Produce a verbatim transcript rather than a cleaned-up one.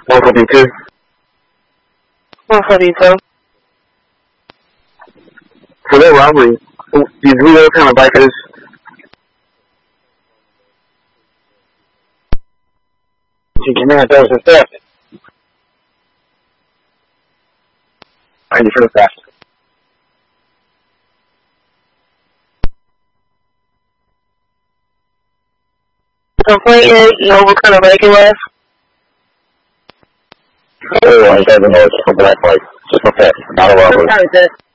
one forty-two. one forty-two. For that robbery, do you know what kind of bike it is? You can hear those and theft. ninety for the theft. Complaint is, you know what kind of bike it was? Oh, I don't know, it's just a black bike. Just a theft, not a robbery. What time is it?